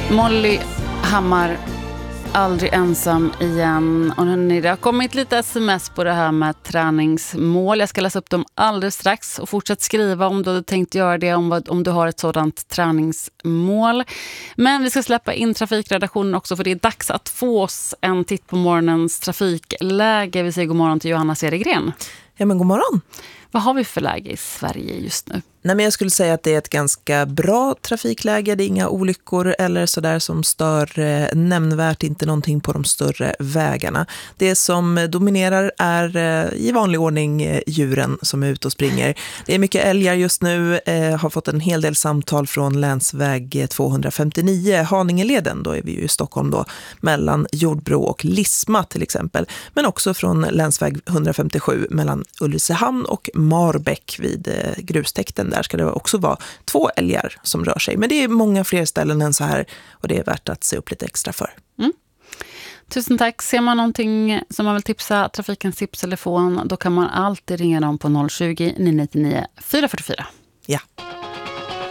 Molly Hammar, aldrig ensam igen. Och det har kommit lite sms på det här med träningsmål. Jag ska läsa upp dem alldeles strax och fortsätt skriva om du hade tänkt göra det, om du har ett sådant träningsmål. Men vi ska släppa in trafikredaktionen också, för det är dags att få oss en titt på morgonens trafikläge. Vi säger god morgon till Johanna Cedergren. Ja, men god morgon. Vad har vi för läge i Sverige just nu? Nej, men jag skulle säga att det är ett ganska bra trafikläge. Det är inga olyckor eller sådär som stör nämnvärt, inte någonting på de större vägarna. Det som dominerar är i vanlig ordning djuren som är ute och springer. Det är mycket älgar just nu, har fått en hel del samtal från länsväg 259, Haningeleden, då är vi ju i Stockholm då, mellan Jordbro och Lisma till exempel. Men också från länsväg 157 mellan Ulricehamn och Marbäck vid grustäkten. Där ska det också vara 2 älgar som rör sig. Men det är många fler ställen än så här, och det är värt att se upp lite extra för. Mm. Tusen tack. Ser man någonting som man vill tipsa Trafikens tipstelefon, då kan man alltid ringa dem på 020 999 444. Ja.